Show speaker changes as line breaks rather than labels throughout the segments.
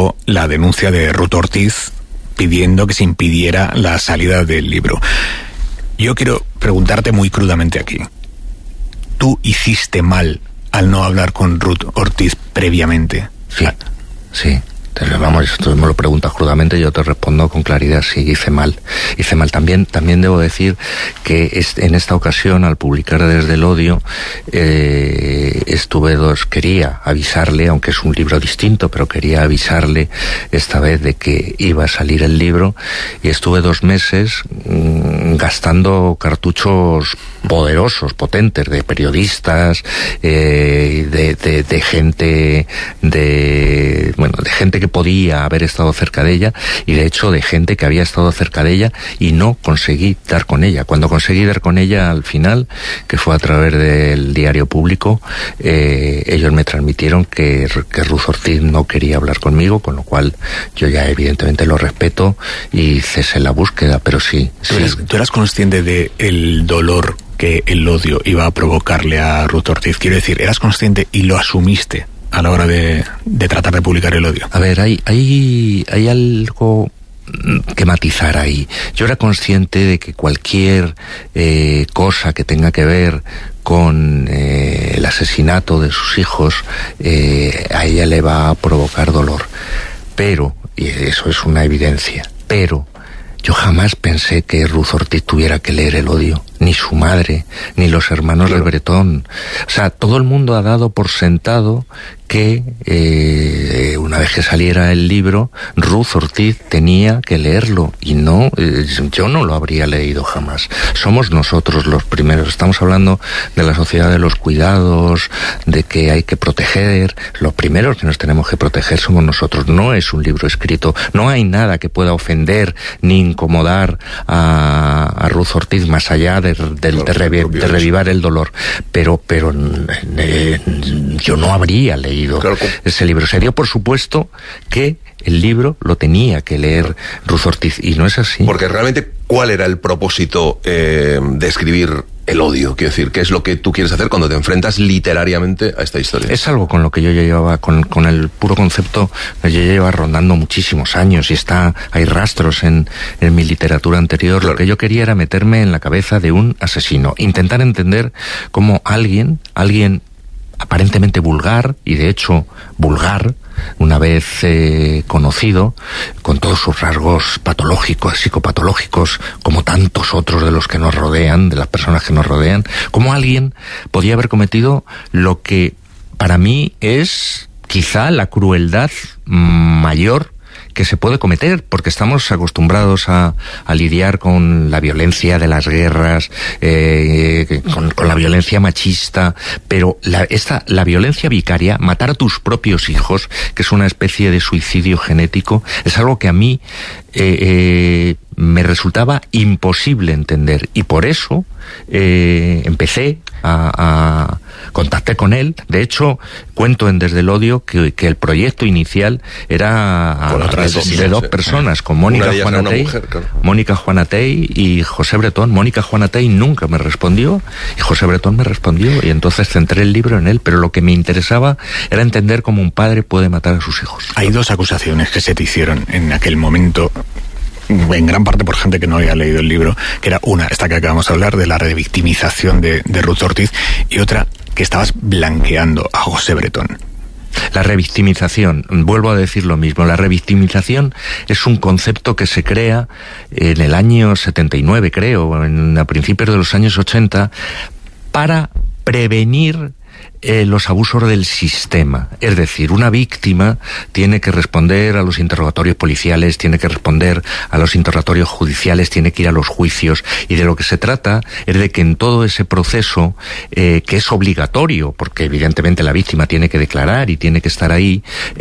publicó la denuncia de Ruth Ortiz pidiendo que se impidiera la salida del libro. Yo quiero preguntarte muy crudamente aquí. ¿Tú hiciste mal al no hablar con Ruth Ortiz previamente?
Sí. Vamos, tú me lo preguntas crudamente, yo te respondo con claridad, sí, hice mal. También debo decir que en esta ocasión, al publicar Desde el Odio, quería avisarle, aunque es un libro distinto, pero quería avisarle esta vez de que iba a salir el libro, y estuve 2 meses gastando cartuchos poderosos, potentes, de periodistas, de gente, de gente que podía haber estado cerca de ella, y de hecho de gente que había estado cerca de ella, y no conseguí dar con ella. Cuando conseguí dar con ella al final, que fue a través del Diario Público, ellos me transmitieron que Ruth Ortiz no quería hablar conmigo, con lo cual yo ya evidentemente lo respeto y cesé la búsqueda, pero sí.
¿Tú eras consciente de el dolor que el odio iba a provocarle a Ruth Ortiz? Quiero decir, ¿eras consciente y lo asumiste a la hora de tratar de publicar el odio?
A ver, hay algo que matizar ahí. Yo era consciente de que cualquier cosa que tenga que ver con el asesinato de sus hijos, a ella le va a provocar dolor. Pero, y eso es una evidencia, pero yo jamás pensé que Ruth Ortiz tuviera que leer El Odio, ni su madre, ni los hermanos de Bretón. O sea, todo el mundo ha dado por sentado que una vez que saliera el libro, Ruth Ortiz tenía que leerlo, y no, yo no lo habría leído jamás. Somos nosotros los primeros. Estamos hablando de la sociedad de los cuidados, de que hay que proteger. Los primeros que nos tenemos que proteger somos nosotros. No es un libro escrito, no hay nada que pueda ofender ni incomodar a Ruth Ortiz más allá de revivar el dolor, pero yo no habría leído ese libro. Se dio por supuesto que el libro lo tenía que leer Ruth Ortiz, y no es así.
Porque realmente, ¿cuál era el propósito de escribir El Odio? Quiero decir, ¿qué es lo que tú quieres hacer cuando te enfrentas literariamente a esta historia?
Es algo con lo que yo ya llevaba, con el puro concepto, yo ya llevaba rondando muchísimos años, y hay rastros en mi literatura anterior. Claro. Lo que yo quería era meterme en la cabeza de un asesino, intentar entender cómo alguien aparentemente vulgar, y de hecho vulgar, una vez conocido, con todos sus rasgos patológicos, psicopatológicos, como tantos otros de los que nos rodean, de las personas que nos rodean, cómo alguien podía haber cometido lo que para mí es quizá la crueldad mayor que se puede cometer, porque estamos acostumbrados a lidiar con la violencia de las guerras, con la violencia machista, pero la violencia vicaria, matar a tus propios hijos, que es una especie de suicidio genético, es algo que a mí me resultaba imposible entender, y por eso empecé a contacté con él. De hecho, cuento en Desde el Odio que el proyecto inicial era de 2 personas, con Mónica Juanatey y José Bretón. Mónica Juanatey nunca me respondió, y José Bretón me respondió, y entonces centré el libro en él, pero lo que me interesaba era entender cómo un padre puede matar a sus hijos.
Hay 2 acusaciones que se te hicieron en aquel momento, en gran parte por gente que no había leído el libro, que era una, esta que acabamos de hablar, de la revictimización de Ruth Ortiz, y otra, que estabas blanqueando a José Bretón.
La revictimización, vuelvo a decir lo mismo, la revictimización es un concepto que se crea en el año 79, creo, a principios de los años 80, para prevenir los abusos del sistema. Es decir, una víctima tiene que responder a los interrogatorios policiales, tiene que responder a los interrogatorios judiciales, tiene que ir a los juicios, y de lo que se trata es de que en todo ese proceso, que es obligatorio, porque evidentemente la víctima tiene que declarar y tiene que estar ahí,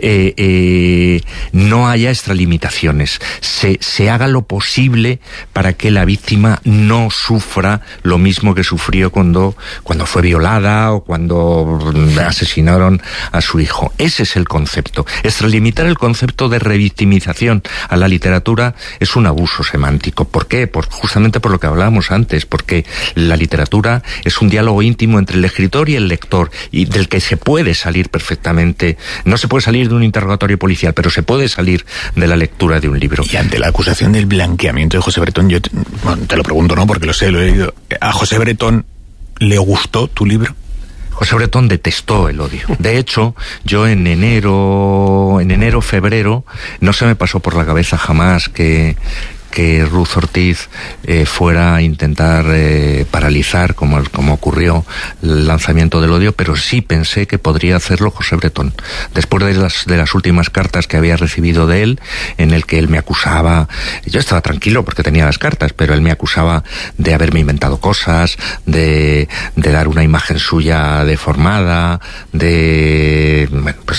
no haya extralimitaciones, se haga lo posible para que la víctima no sufra lo mismo que sufrió cuando fue violada, o cuando cuando asesinaron a su hijo. Ese es el concepto. Extralimitar el concepto de revictimización a la literatura es un abuso semántico. ¿Por qué? Justamente por lo que hablábamos antes, porque la literatura es un diálogo íntimo entre el escritor y el lector, y del que se puede salir perfectamente. No se puede salir de un interrogatorio policial, pero se puede salir de la lectura de un libro.
Y ante la acusación del blanqueamiento de José Bretón, yo te lo pregunto, ¿no? Porque lo sé, lo he leído. ¿A José Bretón le gustó tu libro?
José Bretón detestó el odio. De hecho, yo en enero, febrero, no se me pasó por la cabeza jamás que Ruz Ortiz fuera a intentar paralizar, como ocurrió, el lanzamiento del odio, pero sí pensé que podría hacerlo José Bretón. Después de las últimas cartas que había recibido de él, en el que él me acusaba, yo estaba tranquilo porque tenía las cartas, pero él me acusaba de haberme inventado cosas, de dar una imagen suya deformada, de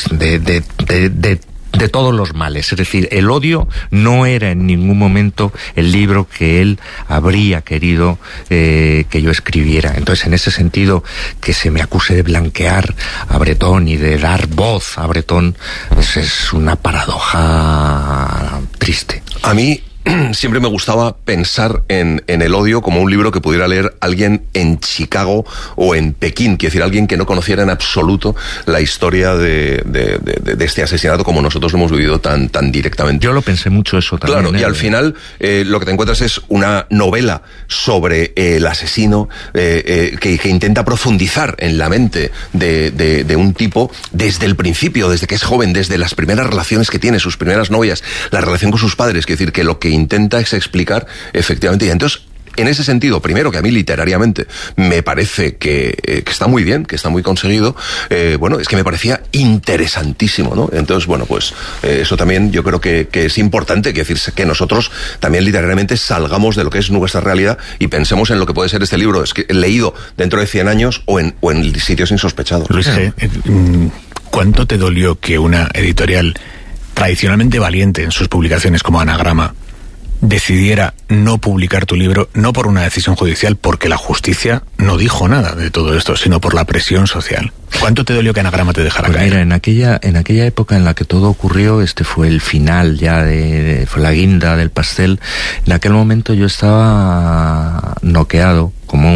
todos los males. Es decir, el odio no era en ningún momento el libro que él habría querido que yo escribiera. Entonces, en ese sentido, que se me acuse de blanquear a Bretón y de dar voz a Bretón, es una paradoja triste.
A mí siempre me gustaba pensar en el odio como un libro que pudiera leer alguien en Chicago o en Pekín, quiero decir, alguien que no conociera en absoluto la historia de este asesinato como nosotros lo hemos vivido tan directamente.
Yo lo pensé mucho eso también.
Claro, y al final lo que te encuentras es una novela sobre el asesino que intenta profundizar en la mente de un tipo desde el principio, desde que es joven, desde las primeras relaciones que tiene, sus primeras novias, la relación con sus padres, quiero decir, que lo que intenta es explicar efectivamente. Y entonces, en ese sentido, primero, que a mí literariamente me parece que está muy bien, que está muy conseguido, bueno, es que me parecía interesantísimo, ¿no? Entonces, bueno, pues eso también yo creo que es importante, que decirse que nosotros también literariamente salgamos de lo que es nuestra realidad y pensemos en lo que puede ser este libro leído dentro de 100 años o en sitios insospechados.
Luis G., ¿cuánto te dolió que una editorial tradicionalmente valiente en sus publicaciones como Anagrama decidiera no publicar tu libro, no por una decisión judicial, porque la justicia no dijo nada de todo esto, sino por la presión social? ¿Cuánto te dolió que Anagrama te dejara caer?
Mira, en aquella época en la que todo ocurrió, fue el final ya fue la guinda del pastel. En aquel momento yo estaba noqueado, como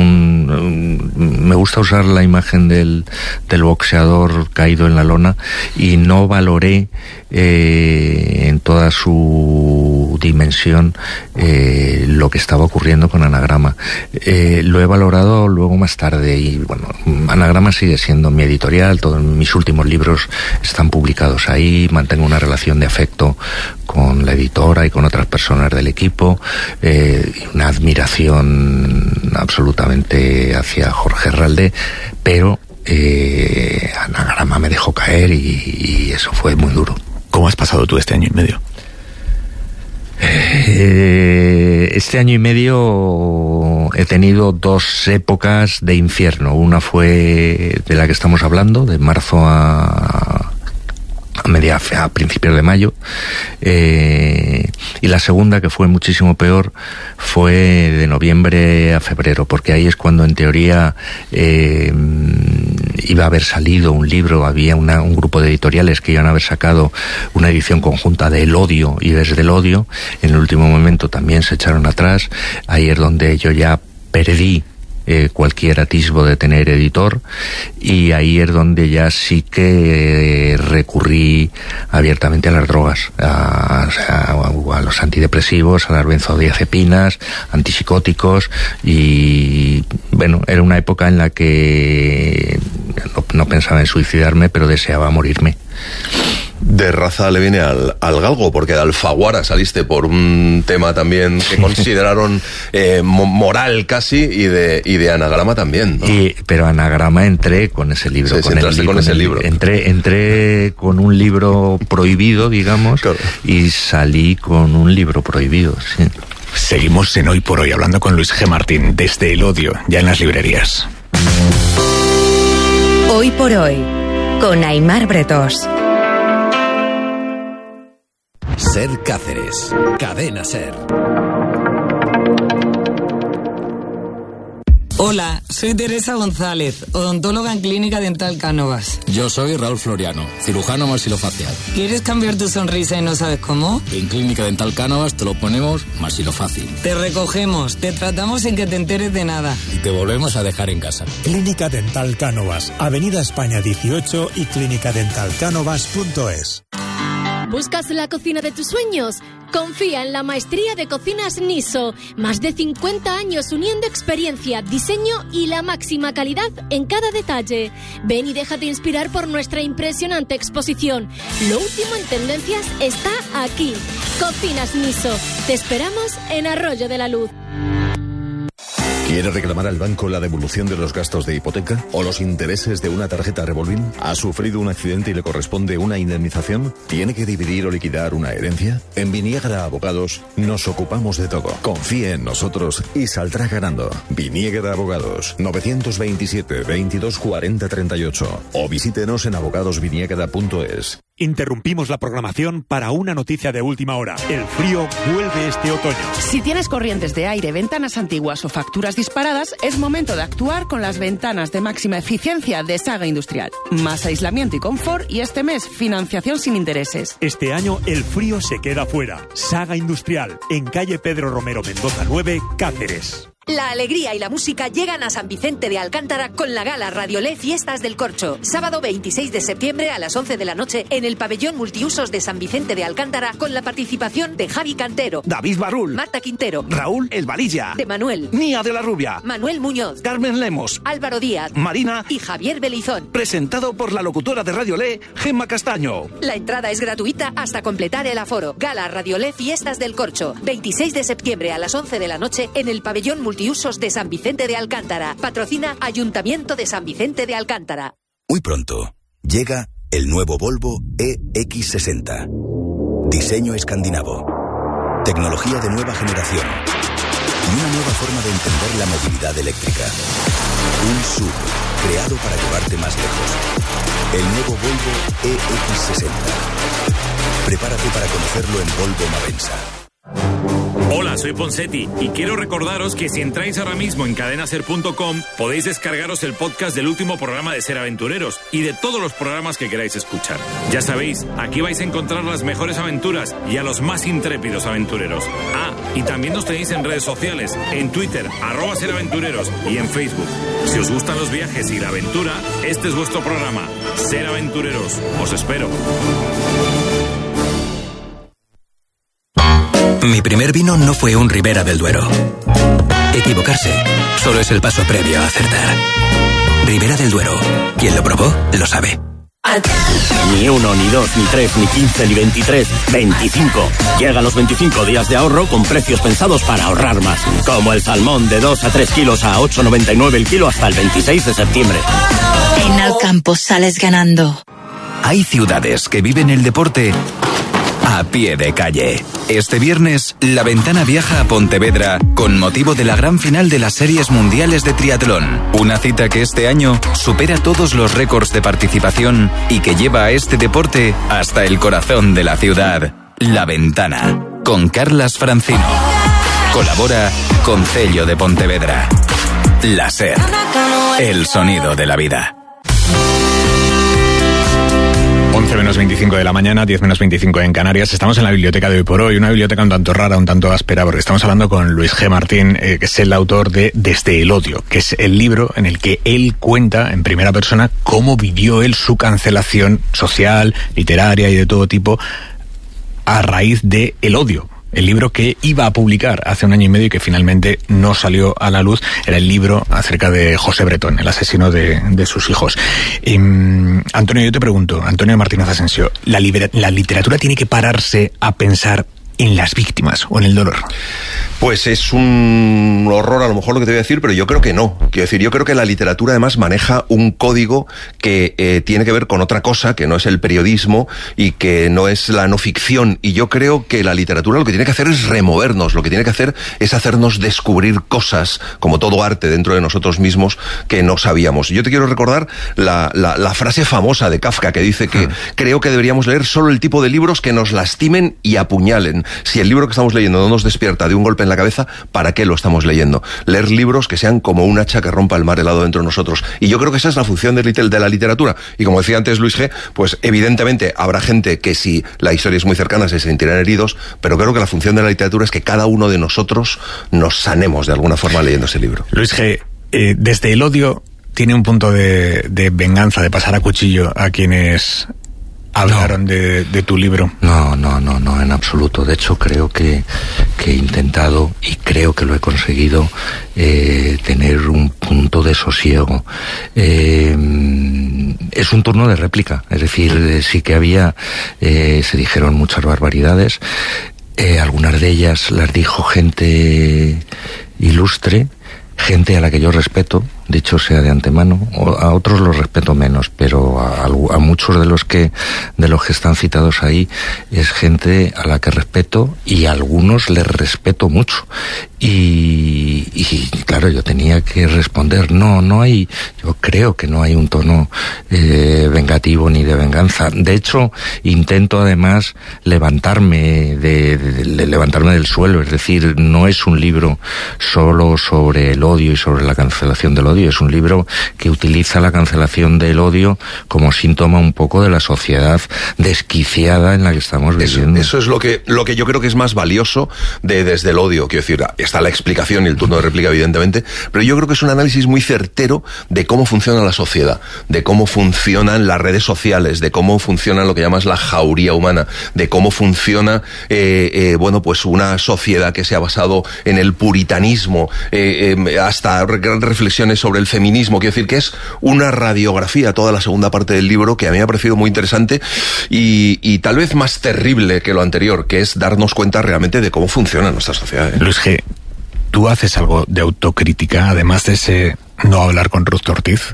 me gusta usar la imagen del boxeador caído en la lona, y no valoré en toda su dimensión lo que estaba ocurriendo con Anagrama. Lo he valorado luego más tarde, y bueno, Anagrama sigue siendo mi editorial, todos mis últimos libros están publicados ahí, mantengo una relación de afecto con la editora y con otras personas del equipo, y una admiración absolutamente hacia Jorge Herralde, pero Anagrama me dejó caer y eso fue muy duro.
¿Cómo has pasado tú este año y medio?
Este año y medio he tenido dos épocas de infierno. Una fue de la que estamos hablando, de marzo a principios de mayo, y la segunda, que fue muchísimo peor, fue de noviembre a febrero, porque ahí es cuando en teoría iba a haber salido un libro, había un grupo de editoriales que iban a haber sacado una edición conjunta de El Odio y Desde el Odio. En el último momento también se echaron atrás. Ahí es donde yo ya perdí cualquier atisbo de tener editor, y ahí es donde ya sí que recurrí abiertamente a las drogas, a los antidepresivos, a las benzodiazepinas, antipsicóticos, y bueno, era una época en la que no pensaba en suicidarme, pero deseaba morirme.
De raza le viene al galgo, porque de Alfaguara saliste por un tema también que consideraron moral casi, y de Anagrama también, ¿no?
Pero Anagrama entré con ese libro.
Sí, con ese libro.
Entré con un libro prohibido, digamos, claro, y salí con un libro prohibido, sí.
Seguimos en Hoy por Hoy hablando con Luis G. Martín, Desde el Odio, ya en las librerías.
Hoy por Hoy, con Aimar Bretós.
Ser Cáceres, Cadena Ser.
Hola, soy Teresa González, odontóloga en Clínica Dental Cánovas.
Yo soy Raúl Floriano, cirujano maxilofacial.
¿Quieres cambiar tu sonrisa y no sabes cómo?
En Clínica Dental Cánovas te lo ponemos maxilofácil.
Te recogemos, te tratamos sin que te enteres de nada.
Y te volvemos a dejar en casa.
Clínica Dental Cánovas, Avenida España 18 y clínicadentalcanovas.es.
¿Buscas la cocina de tus sueños? Confía en la maestría de cocinas Niso. Más de 50 años uniendo experiencia, diseño y la máxima calidad en cada detalle. Ven y déjate inspirar por nuestra impresionante exposición. Lo último en tendencias está aquí. Cocinas Niso. Te esperamos en Arroyo de la Luz.
¿Quiere reclamar al banco la devolución de los gastos de hipoteca o los intereses de una tarjeta revolving? ¿Ha sufrido un accidente y le corresponde una indemnización? ¿Tiene que dividir o liquidar una herencia? En Viniegra Abogados nos ocupamos de todo. Confíe en nosotros y saldrá ganando. Viniegra Abogados, 927 22 40 38 o visítenos en abogadosviniegra.es.
Interrumpimos la programación para una noticia de última hora. El frío vuelve este otoño.
Si tienes corrientes de aire, ventanas antiguas o facturas disparadas, es momento de actuar con las ventanas de máxima eficiencia de Saga Industrial. Más aislamiento y confort y este mes financiación sin intereses.
Este año el frío se queda fuera. Saga Industrial, en calle Pedro Romero Mendoza 9, Cáceres.
La alegría y la música llegan a San Vicente de Alcántara con la gala Radiolé Fiestas del Corcho. Sábado 26 de septiembre a las 11 de la noche en el pabellón multiusos de San Vicente de Alcántara con la participación de Javi Cantero,
David Barrul,
Marta Quintero,
Raúl Esbalilla,
de Manuel,
Nia de la Rubia,
Manuel Muñoz,
Carmen Lemos,
Álvaro Díaz,
Marina
y Javier Belizón.
Presentado por la locutora de Radiolé, Gemma Castaño.
La entrada es gratuita hasta completar el aforo. Gala Radiolé Fiestas del Corcho. 26 de septiembre a las 11 de la noche en el pabellón multiusos de San Vicente de Alcántara. Patrocina Ayuntamiento de San Vicente de Alcántara.
Muy pronto llega el nuevo Volvo EX60. Diseño escandinavo. Tecnología de nueva generación. Y una nueva forma de entender la movilidad eléctrica. Un SUV creado para llevarte más lejos. El nuevo Volvo EX60. Prepárate para conocerlo en Volvo Mavensa.
Hola, soy Ponsetti y quiero recordaros que si entráis ahora mismo en cadenaser.com podéis descargaros el podcast del último programa de Ser Aventureros y de todos los programas que queráis escuchar. Ya sabéis, aquí vais a encontrar las mejores aventuras y a los más intrépidos aventureros. Ah, y también nos tenéis en redes sociales, en Twitter, @seraventureros y en Facebook. Si os gustan los viajes y la aventura, este es vuestro programa, Ser Aventureros. Os espero.
Mi primer vino no fue un Ribera del Duero. Equivocarse solo es el paso previo a acertar. Ribera del Duero. Quien lo probó, lo sabe.
Ni 1, ni 2, ni 3, ni 15, ni 23, 25. Llegan los 25 días de ahorro con precios pensados para ahorrar más. Como el salmón de 2 a 3 kilos a 8,99 el kilo hasta el 26 de septiembre.
En Alcampo sales ganando.
Hay ciudades que viven el deporte a pie de calle. Este viernes, La Ventana viaja a Pontevedra con motivo de la gran final de las series mundiales de triatlón. Una cita que este año supera todos los récords de participación y que lleva a este deporte hasta el corazón de la ciudad. La Ventana, con Carlas Francino. Colabora Concello de Pontevedra. La SER, el sonido de la vida.
11 menos 25 de la mañana, 10 menos 25 en Canarias. Estamos en la biblioteca de Hoy por Hoy, una biblioteca un tanto rara, un tanto áspera, porque estamos hablando con Luis G. Martín, que es el autor de Desde el Odio, que es el libro en el que él cuenta en primera persona cómo vivió él su cancelación social, literaria y de todo tipo a raíz de el odio. El libro que iba a publicar hace un año y medio y que finalmente no salió a la luz era el libro acerca de José Bretón, el asesino de sus hijos. Antonio, yo te pregunto, Antonio Martínez Asensio, ¿la literatura tiene que pararse a pensar en las víctimas o en el dolor?
Pues es un horror a lo mejor lo que te voy a decir, pero yo creo que no. Quiero decir, yo creo que la literatura además maneja un código que tiene que ver con otra cosa, que no es el periodismo y que no es la no ficción. Y yo creo que la literatura lo que tiene que hacer es removernos, lo que tiene que hacer es hacernos descubrir cosas, como todo arte dentro de nosotros mismos, que no sabíamos. Yo te quiero recordar la frase famosa de Kafka que dice que creo que deberíamos leer solo el tipo de libros que nos lastimen y apuñalen. Si el libro que estamos leyendo no nos despierta de un golpe en la cabeza, ¿para qué lo estamos leyendo? Leer libros que sean como un hacha que rompa el mar helado dentro de nosotros. Y yo creo que esa es la función de la literatura. Y como decía antes Luis G., pues evidentemente habrá gente que si la historia es muy cercana se sentirán heridos, pero creo que la función de la literatura es que cada uno de nosotros nos sanemos de alguna forma leyendo ese libro.
Luis G., desde el odio tiene un punto de venganza, de pasar a cuchillo a quienes hablaron de tu libro.
No, en absoluto. De hecho, creo que he intentado, y creo que lo he conseguido, tener un punto de sosiego. Es un turno de réplica, es decir, sí que había, se dijeron muchas barbaridades, algunas de ellas las dijo gente ilustre, gente a la que yo respeto, dicho sea de antemano, a otros los respeto menos, pero a muchos de los que están citados ahí es gente a la que respeto, y a algunos les respeto mucho. Y claro, yo tenía que responder, yo creo que no hay un tono vengativo ni de venganza. De hecho, intento además levantarme del suelo, es decir, no es un libro solo sobre el odio y sobre la cancelación del odio, es un libro que utiliza la cancelación del odio como síntoma un poco de la sociedad desquiciada en la que estamos viviendo.
Eso es lo que yo creo que es más valioso desde el odio. Quiero decir, está la explicación y el turno de réplica, evidentemente, pero yo creo que es un análisis muy certero de cómo funciona la sociedad, de cómo funcionan las redes sociales, de cómo funciona lo que llamas la jauría humana, de cómo funciona pues una sociedad que se ha basado en el puritanismo, hasta reflexiones sobre el feminismo. Quiero decir que es una radiografía, toda la segunda parte del libro, que a mí me ha parecido muy interesante y tal vez más terrible que lo anterior, que es darnos cuenta realmente de cómo funciona nuestra sociedad.
Luis G., ¿tú haces algo de autocrítica, además de ese no hablar con Ruth Ortiz?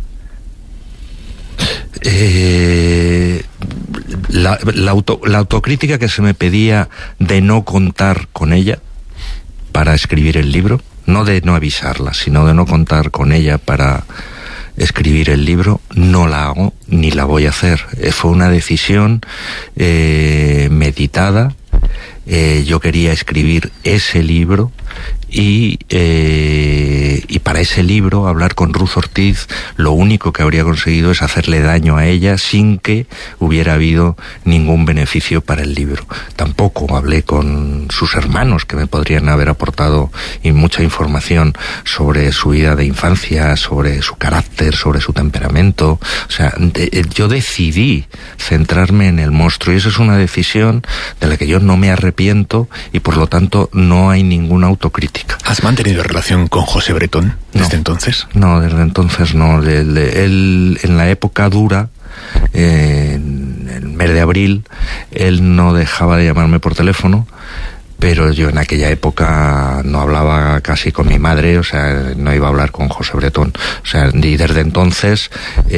La autocrítica que se me pedía de no contar con ella para escribir el libro, no de no avisarla, sino de no contar con ella para escribir el libro, no la hago ni la voy a hacer. Fue una decisión meditada. Yo quería escribir ese libro y para ese libro hablar con Ruth Ortiz lo único que habría conseguido es hacerle daño a ella sin que hubiera habido ningún beneficio para el libro. Tampoco hablé con sus hermanos, que me podrían haber aportado mucha información sobre su vida de infancia, sobre su carácter, sobre su temperamento. O sea, yo decidí centrarme en el monstruo, y esa es una decisión de la que yo no me arrepiento, y por lo tanto no hay ninguna autocrítica.
¿Has mantenido relación con José Bretón desde entonces?
No, desde entonces no. Él, en la época dura, en el mes de abril, él no dejaba de llamarme por teléfono, pero yo en aquella época no hablaba casi con mi madre, o sea, no iba a hablar con José Bretón. O sea, y desde entonces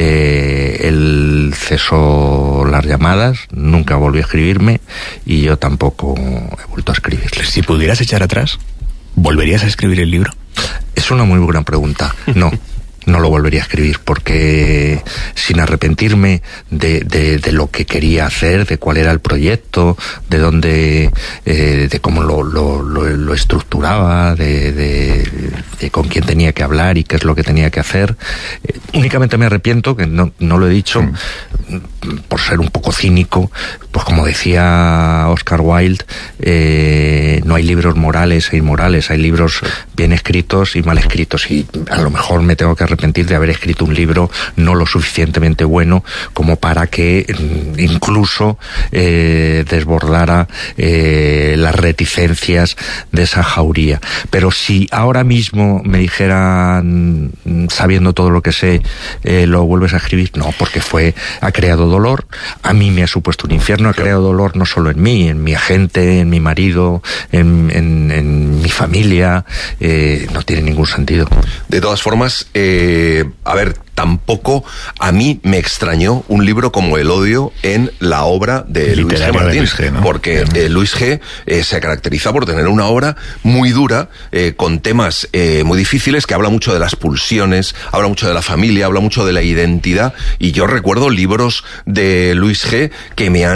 él cesó las llamadas, nunca volvió a escribirme, y yo tampoco he vuelto a escribirle.
Si pudieras echar atrás, ¿volverías a escribir el libro?
Es una muy buena pregunta. No lo volvería a escribir, porque sin arrepentirme de lo que quería hacer, de cuál era el proyecto, de dónde, de cómo lo estructuraba, de con quién tenía que hablar y qué es lo que tenía que hacer, únicamente me arrepiento, que no lo he dicho, por ser un poco cínico, pues como decía Oscar Wilde, no hay libros morales e inmorales, hay libros bien escritos y mal escritos, y a lo mejor me tengo que arrepentir de haber escrito un libro no lo suficientemente bueno como para que incluso desbordara las reticencias de esa jauría. Pero si ahora mismo me dijeran, sabiendo todo lo que sé, lo vuelves a escribir, no, porque ha creado dolor, a mí me ha supuesto un infierno, ha creado dolor no solo en mí, en mi agente, en mi marido, en mi familia, no tiene ningún sentido.
De todas formas, a ver, tampoco a mí me extrañó un libro como El odio en la obra de Luis G. Martín, ¿no? Porque Luis G. Se caracteriza por tener una obra muy dura, con temas muy difíciles, que habla mucho de las pulsiones, habla mucho de la familia, habla mucho de la identidad, y yo recuerdo libros de Luis G. que me han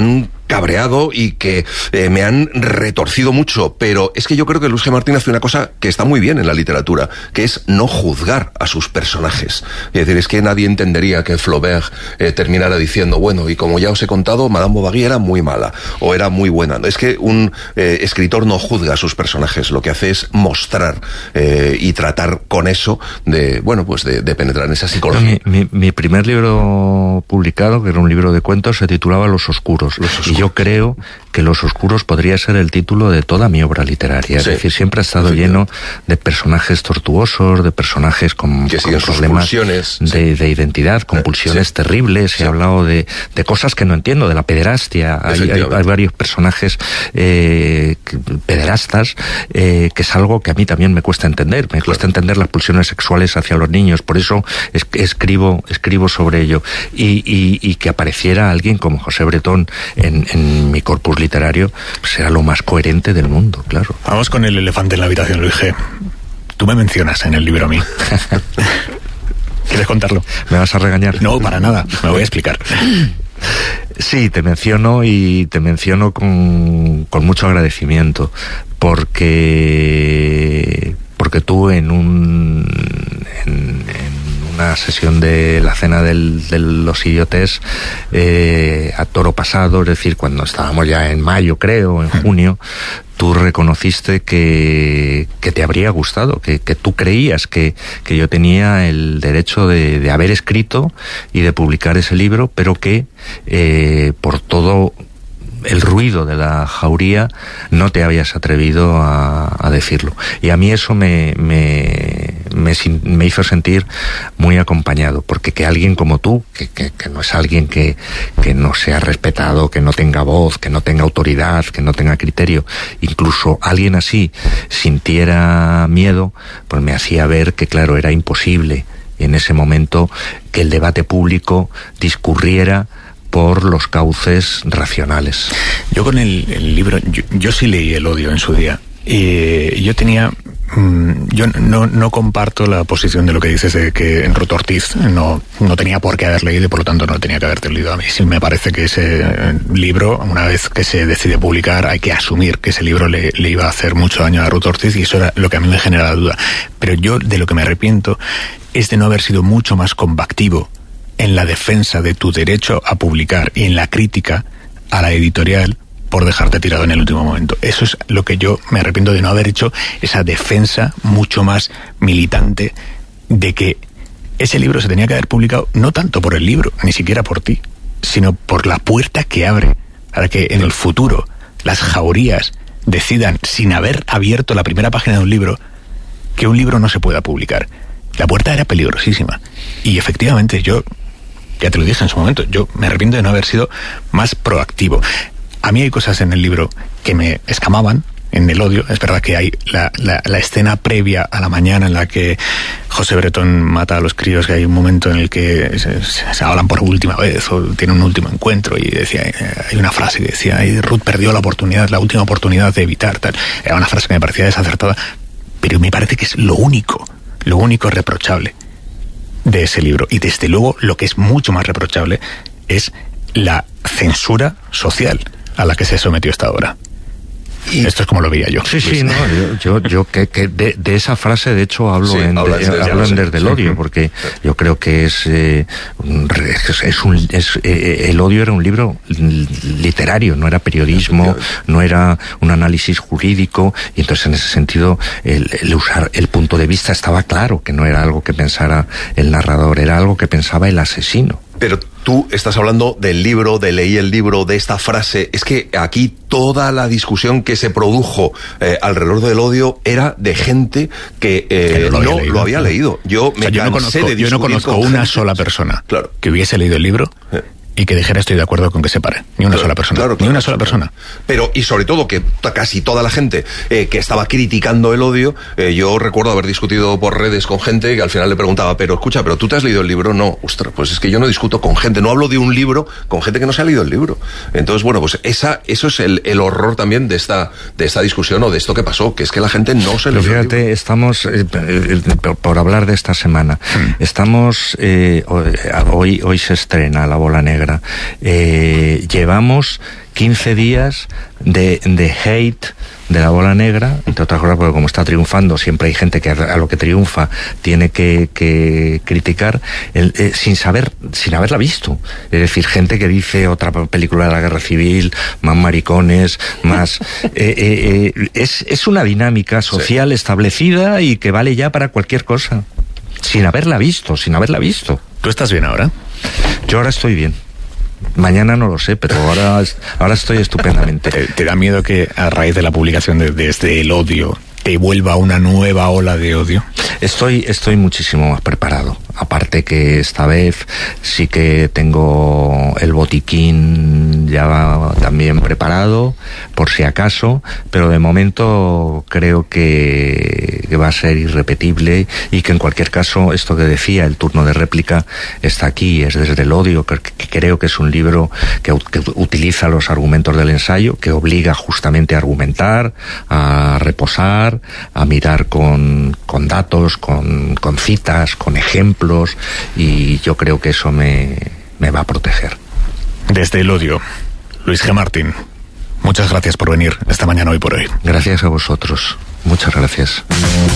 cabreado y que me han retorcido mucho, pero es que yo creo que Luis G. Martín hace una cosa que está muy bien en la literatura, que es no juzgar a sus personajes. Es decir, es que nadie entendería que Flaubert terminara diciendo, bueno, y como ya os he contado, Madame Bovary era muy mala, o era muy buena. Es que un escritor no juzga a sus personajes, lo que hace es mostrar y tratar con eso de, bueno, pues de penetrar en esa psicología.
Mi primer libro publicado, que era un libro de cuentos, se titulaba Los Oscuros. Y yo creo que Los Oscuros podría ser el título de toda mi obra literaria. Es decir, siempre ha estado lleno de personajes tortuosos, de personajes con problemas de identidad, con pulsiones terribles. He hablado de cosas que no entiendo, de la pederastia. Hay varios personajes pederastas, que es algo que a mí también me cuesta entender. Me cuesta entender las pulsiones sexuales hacia los niños. Por eso escribo sobre ello. Y que apareciera alguien como José Bretón en mi corpus literario, pues era lo más coherente del mundo, claro.
Vamos con el elefante en la habitación, Luis G. Tú me mencionas en el libro a mí. ¿Quieres contarlo?
¿Me vas a regañar?
No, para nada. Me voy a explicar.
Sí, te menciono con mucho agradecimiento, porque tú en una sesión de la cena de los idiotes a toro pasado, es decir, cuando estábamos ya en mayo, creo, en junio, tú reconociste que te habría gustado, que tú creías que yo tenía el derecho de haber escrito y de publicar ese libro, pero que por todo el ruido de la jauría no te habías atrevido a decirlo. Y a mí eso me hizo sentir muy acompañado, porque que alguien como tú, que no es alguien que no sea respetado, que no tenga voz, que no tenga autoridad, que no tenga criterio, incluso alguien así sintiera miedo, pues me hacía ver que, claro, era imposible en ese momento que el debate público discurriera por los cauces racionales.
Yo con el libro, yo sí leí El odio en su día. Y yo tenía... yo no comparto la posición de lo que dices de que Ruth Ortiz no tenía por qué haber leído y por lo tanto no tenía que haberte leído. A mí sí me parece que ese libro, una vez que se decide publicar, hay que asumir que ese libro le iba a hacer mucho daño a Ruth Ortiz, y eso era lo que a mí me genera la duda. Pero yo de lo que me arrepiento es de no haber sido mucho más combativo en la defensa de tu derecho a publicar y en la crítica a la editorial por dejarte tirado en el último momento. Eso es lo que yo me arrepiento, de no haber hecho esa defensa mucho más militante de que ese libro se tenía que haber publicado no tanto por el libro, ni siquiera por ti, sino por la puerta que abre para que en el futuro las jaurías decidan, sin haber abierto la primera página de un libro, que un libro no se pueda publicar. La puerta era peligrosísima. Y efectivamente yo, ya te lo dije en su momento, yo me arrepiento de no haber sido más proactivo. A mí hay cosas en el libro que me escamaban en El odio. Es verdad que hay la escena previa a la mañana en la que José Bretón mata a los críos, que hay un momento en el que se hablan por última vez o tienen un último encuentro, y decía, hay una frase que decía, Ruth perdió la última oportunidad de evitar tal. Era una frase que me parecía desacertada, pero me parece que es lo único reprochable de ese libro. Y desde luego lo que es mucho más reprochable es la censura social a la que se sometió esta obra. Y esto es como lo veía yo.
Sí, no, yo que de esa frase de hecho hablo desde el odio, porque yo creo que El odio era un libro literario, no era periodismo, no era un análisis jurídico, y entonces en ese sentido el usar el punto de vista estaba claro que no era algo que pensara el narrador, era algo que pensaba el asesino.
Pero tú estás hablando del libro, de leí el libro, de esta frase. Es que aquí toda la discusión que se produjo alrededor del odio era de gente que no lo había leído. Yo
no conozco una sola persona que hubiese leído el libro y que dijera estoy de acuerdo con que se pare. Ni una sola persona. Ni una sola persona.
Pero, y sobre todo, que casi toda la gente que estaba criticando el odio, yo recuerdo haber discutido por redes con gente que al final le preguntaba, pero escucha, ¿pero tú te has leído el libro? No, ostras, pues es que yo no discuto con gente, no hablo de un libro con gente que no se ha leído el libro. Entonces, bueno, pues eso es el horror también de esta discusión o de esto que pasó, que es que la gente no se leyó el libro.
Fíjate, estamos, por hablar de esta semana, estamos, hoy se estrena La Bola Negra, Negra. Llevamos 15 días de hate de la Bola Negra, entre otras cosas porque como está triunfando, siempre hay gente que a lo que triunfa tiene que criticar, sin haberla visto. Es decir, gente que dice otra película de la Guerra Civil, más maricones, más... es una dinámica social establecida y que vale ya para cualquier cosa. Sin haberla visto.
¿Tú estás bien ahora?
Yo ahora estoy bien. Mañana no lo sé, pero ahora estoy estupendamente.
¿Te da miedo que a raíz de la publicación de Desde el Odio te vuelva una nueva ola de odio?
Estoy muchísimo más preparado. Aparte que esta vez sí que tengo el botiquín ya también preparado, por si acaso, pero de momento creo que va a ser irrepetible y que en cualquier caso, esto que decía, el turno de réplica está aquí, es Desde el Odio, que creo que es un libro que utiliza los argumentos del ensayo, que obliga justamente a argumentar, a reposar, a mirar con datos, con citas, con ejemplos, y yo creo que eso me va a proteger.
Desde el Odio, Luis G. Martín, muchas gracias por venir esta mañana Hoy por Hoy.
Gracias a vosotros, muchas gracias.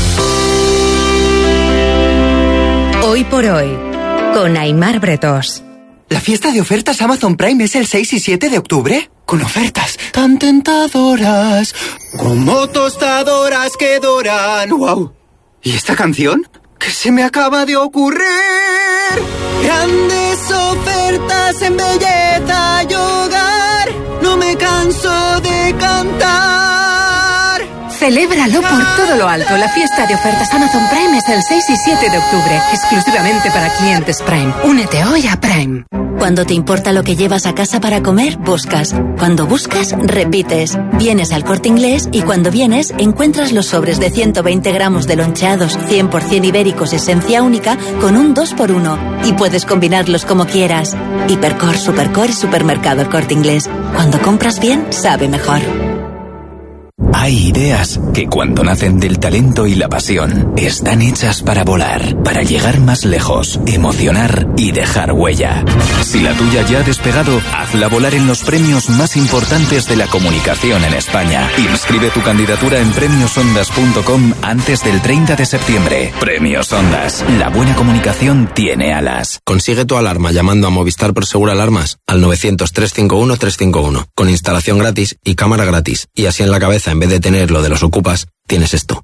Hoy por Hoy, con Aimar Bretós.
¿La fiesta de ofertas Amazon Prime es el 6 y 7 de octubre? Con ofertas tan tentadoras, como tostadoras que doran. ¡Wow! ¿Y esta canción? ¿Qué se me acaba de ocurrir? Grandes ofertas en belleza y hogar. No me canso de cantar.
Celébralo por todo lo alto. La fiesta de ofertas Amazon Prime es el 6 y 7 de octubre, exclusivamente para clientes Prime. Únete hoy a Prime.
Cuando te importa lo que llevas a casa para comer, buscas. Cuando buscas, repites. Vienes al Corte Inglés y cuando vienes, encuentras los sobres de 120 gramos de loncheados 100% ibéricos esencia única con un 2x1 y puedes combinarlos como quieras. Hipercor, Supercor y Supermercado El Corte Inglés. Cuando compras bien, sabe mejor.
Hay ideas que cuando nacen del talento y la pasión están hechas para volar, para llegar más lejos, emocionar y dejar huella. Si la tuya ya ha despegado, hazla volar en los premios más importantes de la comunicación en España. Inscribe tu candidatura en premiosondas.com antes del 30 de septiembre. Premios Ondas. La buena comunicación tiene alas.
Consigue tu alarma llamando a Movistar Prosegur Alarmas al 900-351-351 con instalación gratis y cámara gratis. Y así en la cabeza, en vez de tener lo de los ocupas, tienes esto.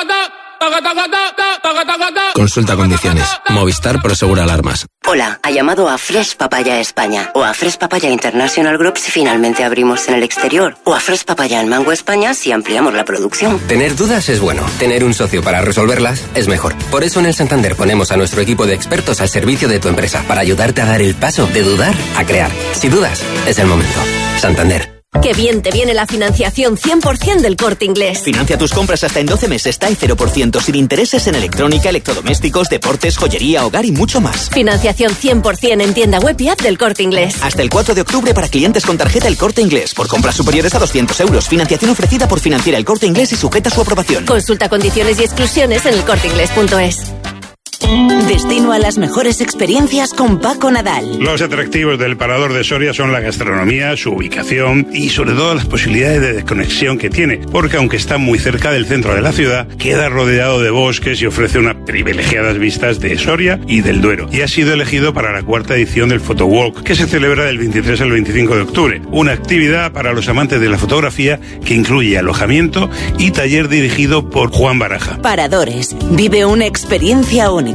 Consulta condiciones. Movistar Prosegur Alarmas.
Hola, ha llamado a Fresh Papaya España o a Fresh Papaya International Group si finalmente abrimos en el exterior o a Fresh Papaya en Mango España si ampliamos la producción.
Tener dudas es bueno, tener un socio para resolverlas es mejor. Por eso en el Santander ponemos a nuestro equipo de expertos al servicio de tu empresa para ayudarte a dar el paso de dudar a crear. Si dudas, es el momento. Santander.
¡Qué bien te viene la financiación 100% del Corte Inglés!
Financia tus compras hasta en 12 meses, TAE 0% sin intereses en electrónica, electrodomésticos, deportes, joyería, hogar y mucho más.
Financiación 100% en tienda web y app del Corte Inglés.
Hasta el 4 de octubre para clientes con tarjeta El Corte Inglés. Por compras superiores a 200 euros. Financiación ofrecida por Financiera El Corte Inglés y sujeta a su aprobación.
Consulta condiciones y exclusiones en elcorteinglés.es.
Destino a las mejores experiencias con Paco Nadal.
Los atractivos del Parador de Soria son la gastronomía, su ubicación y sobre todo las posibilidades de desconexión que tiene, porque aunque está muy cerca del centro de la ciudad, queda rodeado de bosques y ofrece unas privilegiadas vistas de Soria y del Duero, y ha sido elegido para la 4ª edición del Photowalk, que se celebra del 23 al 25 de octubre, una actividad para los amantes de la fotografía que incluye alojamiento y taller dirigido por Juan Baraja.
Paradores, vive una experiencia única.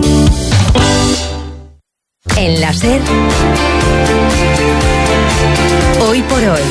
En la SER, Hoy por Hoy,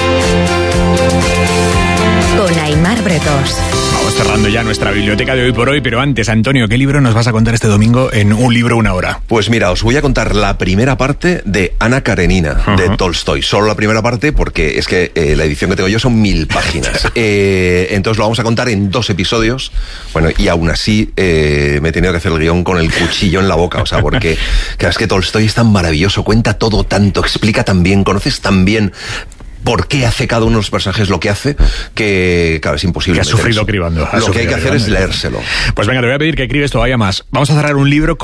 con Aimar Bretós.
Vamos cerrando ya nuestra biblioteca de Hoy por Hoy, pero antes, Antonio, ¿qué libro nos vas a contar este domingo en Un libro, una hora?
Pues mira, os voy a contar la primera parte de Ana Karenina, de Tolstoy. Solo la primera parte porque es que la edición que tengo yo son 1000 páginas. Entonces lo vamos a contar en 2 episodios. Bueno, y aún así me he tenido que hacer el guión con el cuchillo en la boca, o sea, porque es que Tolstoy es tan maravilloso, cuenta todo tanto, explica tan bien, conoces tan bien por qué hace cada uno de los personajes lo que hace, que claro, es imposible.
Que ha sufrido cribando.
Lo que hay que hacer es leérselo.
Pues venga, te voy a pedir que escribes todavía más. Vamos a cerrar un libro con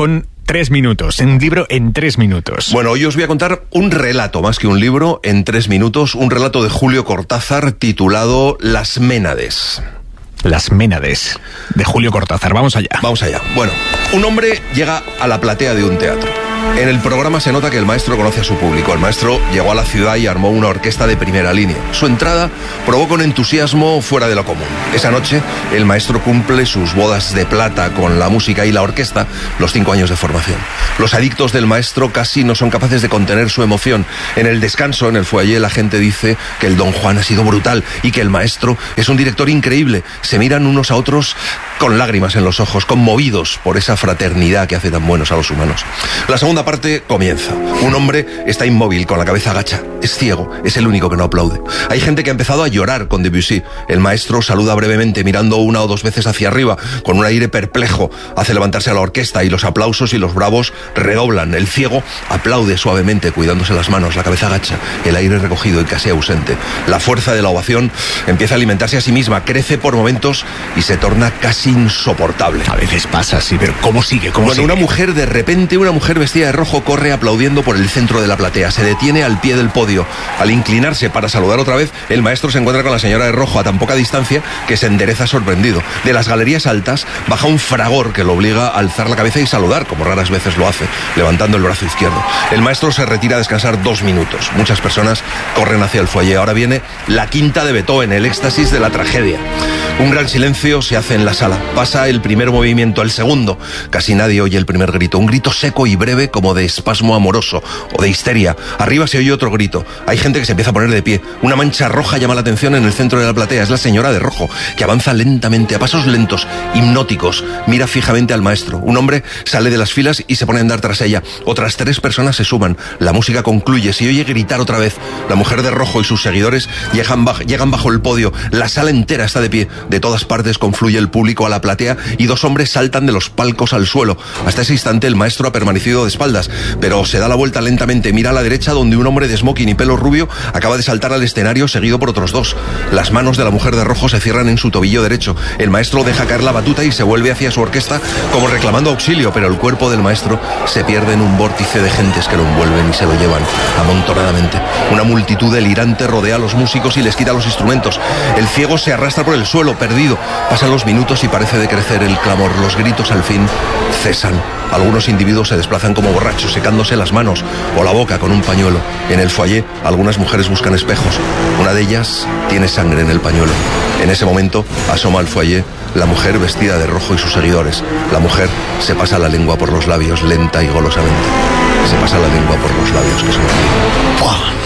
3 minutos, un libro en 3 minutos.
Bueno, hoy os voy a contar un relato, más que un libro, en 3 minutos, un relato de Julio Cortázar titulado Las Ménades.
Las Ménades, de Julio Cortázar. Vamos allá.
Vamos allá. Bueno, un hombre llega a la platea de un teatro. En el programa se nota que el maestro conoce a su público. El maestro llegó a la ciudad y armó una orquesta de primera línea. Su entrada provoca un entusiasmo fuera de lo común. Esa noche, el maestro cumple sus bodas de plata con la música y la orquesta, los 5 años de formación. Los adictos del maestro casi no son capaces de contener su emoción. En el descanso, en el foyer, la gente dice que el Don Juan ha sido brutal y que el maestro es un director increíble. Se miran unos a otros con lágrimas en los ojos, conmovidos por esa fraternidad que hace tan buenos a los humanos. La segunda parte comienza. Un hombre está inmóvil, con la cabeza agacha. Es ciego, es el único que no aplaude. Hay gente que ha empezado a llorar con Debussy. El maestro saluda brevemente, mirando 1 o 2 veces hacia arriba, con un aire perplejo. Hace levantarse a la orquesta y los aplausos y los bravos redoblan. El ciego aplaude suavemente, cuidándose las manos, la cabeza agacha, el aire recogido y casi ausente. La fuerza de la ovación empieza a alimentarse a sí misma, crece por momentos y se torna casi insoportable.
A veces pasa así, pero ¿cómo sigue?
Bueno, una mujer, de repente, una mujer vestida de rojo corre aplaudiendo por el centro de la platea. Se detiene al pie del podio. Al inclinarse para saludar otra vez, el maestro se encuentra con la señora de rojo a tan poca distancia que se endereza sorprendido. De las galerías altas baja un fragor que lo obliga a alzar la cabeza y saludar, como raras veces lo hace, levantando el brazo izquierdo. El maestro se retira a descansar 2 minutos. Muchas personas corren hacia el foyer. Ahora viene la quinta de Beethoven, el éxtasis de la tragedia. Un gran silencio se hace en la sala. Pasa el primer movimiento, el segundo. Casi nadie oye el primer grito. Un grito seco y breve como de espasmo amoroso o de histeria. Arriba se oye otro grito. Hay gente que se empieza a poner de pie. Una mancha roja llama la atención en el centro de la platea. Es la señora de rojo, que avanza lentamente, a pasos lentos, hipnóticos. Mira fijamente al maestro. Un hombre sale de las filas y se pone a andar tras ella. Otras 3 personas se suman. La música concluye. Se oye gritar otra vez. La mujer de rojo y sus seguidores llegan bajo el podio. La sala entera está de pie. De todas partes confluye el público a la platea y 2 hombres saltan de los palcos al suelo. Hasta ese instante el maestro ha permanecido de espaldas, pero se da la vuelta lentamente, mira a la derecha donde un hombre de smoking y pelo rubio acaba de saltar al escenario seguido por otros 2. Las manos de la mujer de rojo se cierran en su tobillo derecho. El maestro deja caer la batuta y se vuelve hacia su orquesta como reclamando auxilio, pero el cuerpo del maestro se pierde en un vórtice de gentes que lo envuelven y se lo llevan amontonadamente. Una multitud delirante rodea a los músicos y les quita los instrumentos. El ciego se arrastra por el suelo, perdido. Pasan los minutos y parece decrecer el clamor. Los gritos al fin cesan. Algunos individuos se desplazan como borrachos, secándose las manos o la boca con un pañuelo. En el foyer, algunas mujeres buscan espejos. Una de ellas tiene sangre en el pañuelo. En ese momento, asoma al foyer la mujer vestida de rojo y sus seguidores. La mujer se pasa la lengua por los labios, lenta y golosamente. Se pasa la lengua por los labios que son...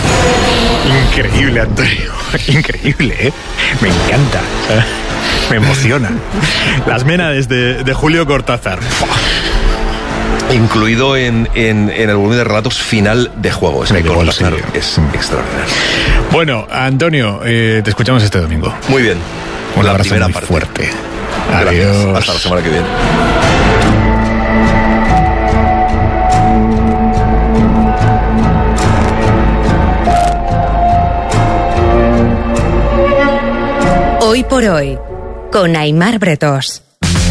Increíble, Antonio. Increíble, ¿eh? Me encanta. Me emociona. Las Ménades de Julio Cortázar.
Incluido en el volumen de relatos final de Juego. Es extraordinario.
Bueno, Antonio, te escuchamos este domingo.
Muy bien.
Un abrazo muy fuerte.
Gracias.
Adiós.
Hasta la semana que viene.
Hoy por hoy, con Aimar Bretós.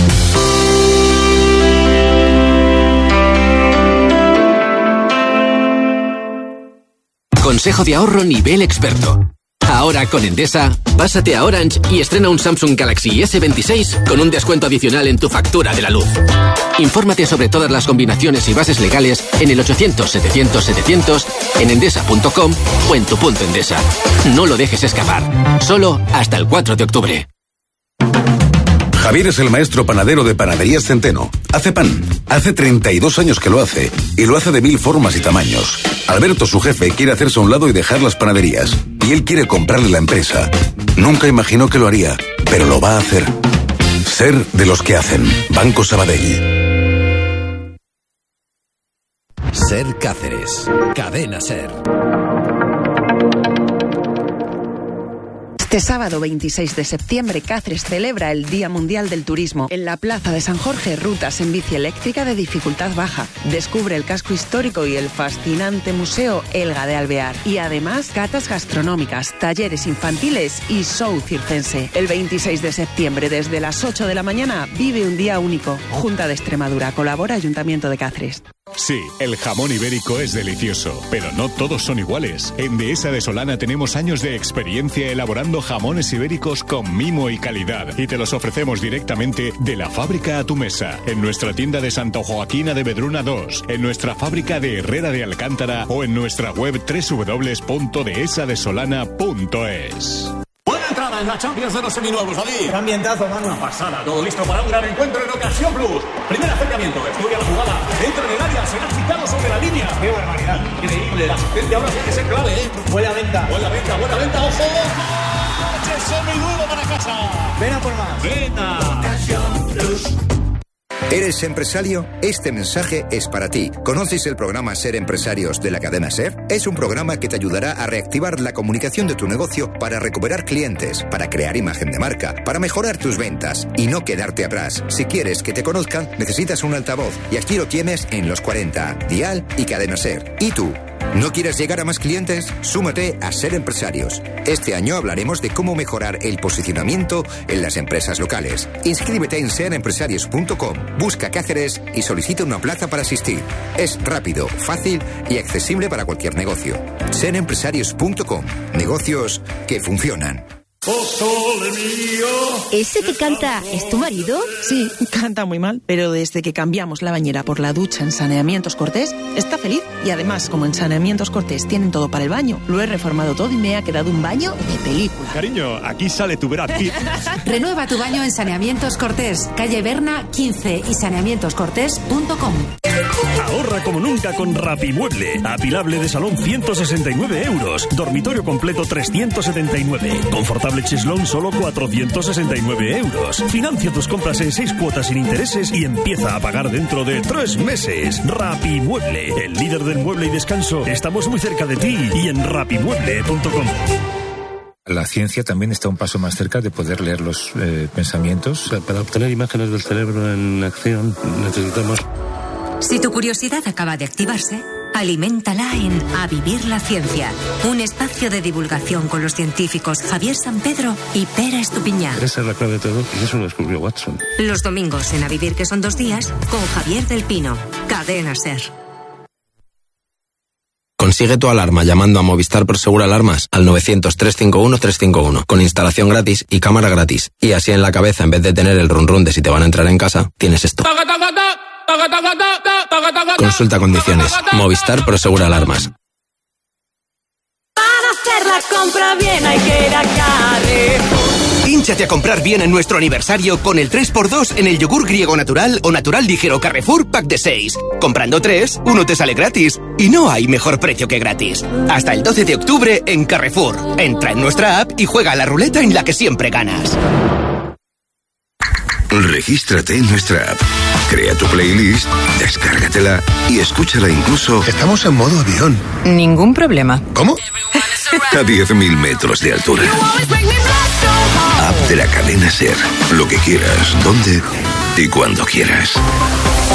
Consejo de ahorro nivel experto. Ahora con Endesa, pásate a Orange y estrena un Samsung Galaxy S26 con un descuento adicional en tu factura de la luz. Infórmate sobre todas las combinaciones y bases legales en el 800-700-700, en endesa.com o en tu punto Endesa. No lo dejes escapar. Solo hasta el 4 de octubre.
Javier es el maestro panadero de Panaderías Centeno. Hace pan. Hace 32 años que lo hace. Y lo hace de 1000 formas y tamaños. Alberto, su jefe, quiere hacerse a un lado y dejar las panaderías. Y él quiere comprarle la empresa. Nunca imaginó que lo haría, pero lo va a hacer. Ser de los que hacen. Banco Sabadell.
Ser Cáceres. Cadena Ser. Este sábado 26 de septiembre, Cáceres celebra el Día Mundial del Turismo. En la Plaza de San Jorge, rutas en bici eléctrica de dificultad baja. Descubre el casco histórico y el fascinante museo Elga de Alvear. Y además, catas gastronómicas, talleres infantiles y show circense. El 26 de septiembre, desde las 8 de la mañana, vive un día único. Junta de Extremadura, colabora Ayuntamiento de Cáceres.
Sí, el jamón ibérico es delicioso, pero no todos son iguales. En Dehesa de Solana tenemos años de experiencia elaborando jamones ibéricos con mimo y calidad y te los ofrecemos directamente de la fábrica a tu mesa. En nuestra tienda de Santa Joaquina de Vedruna 2, en nuestra fábrica de Herrera de Alcántara o en nuestra web www.dehesadesolana.es.
Buena entrada en la Champions de los seminuevos, David.
Qué ambientazo, mano.
Una pasada, todo listo para un gran encuentro en Ocasión Plus. Primer acercamiento, estudia la jugada, entra en el área, será quitado sobre la línea.
Qué barbaridad.
Increíble, la asistencia ahora tiene que ser clave, ¿eh?
Buena venta,
ojo. ¡Coche seminuevo para casa!
Ven a por más.
Venga.
Ocasión Plus.
¿Eres empresario? Este mensaje es para ti. ¿Conoces el programa Ser Empresarios de la cadena SER? Es un programa que te ayudará a reactivar la comunicación de tu negocio para recuperar clientes, para crear imagen de marca, para mejorar tus ventas y no quedarte atrás. Si quieres que te conozcan, necesitas un altavoz y aquí lo tienes en Los 40, Dial y Cadena SER. ¿Y tú? ¿No quieres llegar a más clientes? Súmate a Ser Empresarios. Este año hablaremos de cómo mejorar el posicionamiento en las empresas locales. Inscríbete en serempresarios.com, busca Cáceres y solicita una plaza para asistir. Es rápido, fácil y accesible para cualquier negocio. Serempresarios.com, negocios que funcionan.
¿Ese que canta es tu marido?
Sí, canta muy mal, pero desde que cambiamos la bañera por la ducha en Saneamientos Cortés, está feliz. Y además, como en Saneamientos Cortés tienen todo para el baño, lo he reformado todo y me ha quedado un baño de película.
Cariño, aquí sale tu Brad Pitt.
Renueva tu baño en Saneamientos Cortés, calle Berna 15 y saneamientoscortés.com.
Ahorra como nunca con Rapimueble. Apilable de salón 169 euros. Dormitorio completo 379. Confortable cheslón solo 469 euros. Financia tus compras en 6 cuotas sin intereses y empieza a pagar dentro de 3 meses. Rapimueble, el líder del mueble y descanso. Estamos muy cerca de ti y en rapimueble.com.
La ciencia también está un paso más cerca de poder leer los pensamientos.
Para obtener imágenes del cerebro en acción necesitamos...
Si tu curiosidad acaba de activarse, aliméntala en A Vivir la Ciencia, un espacio de divulgación con los científicos Javier San Pedro y Pera Estupiñán.
Esa es la clave de todo y eso lo descubrió Watson.
Los domingos en A Vivir, que son 2 días, con Javier del Pino, Cadena SER.
Consigue tu alarma llamando a Movistar Prosegur Alarmas al 900-351-351 con instalación gratis y cámara gratis. Y así en la cabeza, en vez de tener el run run de si te van a entrar en casa, tienes esto. Consulta condiciones. Movistar Prosegur Alarmas.
Para hacer la compra bien hay que ir a Carrefour.
Hínchate a comprar bien en nuestro aniversario con el 3x2 en el yogur griego natural o natural ligero Carrefour Pack de 6. Comprando 3, uno te sale gratis. Y no hay mejor precio que gratis. Hasta el 12 de octubre en Carrefour. Entra en nuestra app y juega a la ruleta en la que siempre ganas.
Regístrate en nuestra app. Crea tu playlist, descárgatela y escúchala incluso...
Estamos en modo avión.
Ningún problema.
¿Cómo?
A 10.000 metros de altura. App de la cadena SER. Lo que quieras, donde y cuando quieras.